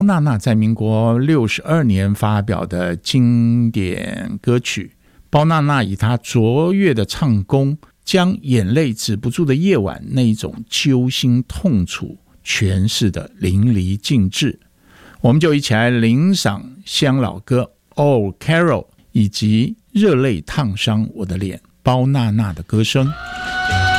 娜娜在民国62年发表的经典歌曲，包娜娜以她卓越的唱功，将眼泪止不住的夜晚那一种揪心痛楚诠释的淋漓尽致。我们就一起来欣赏乡老歌 Oh Carol 以及热泪烫伤我的脸，包娜娜的歌声。